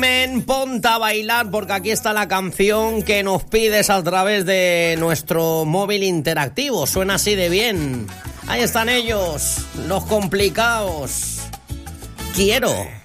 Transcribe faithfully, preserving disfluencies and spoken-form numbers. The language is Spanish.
volumen, ponte a bailar porque aquí está la canción que nos pides a través de nuestro móvil interactivo. Suena así de bien. Ahí están ellos, los complicados. Quiero.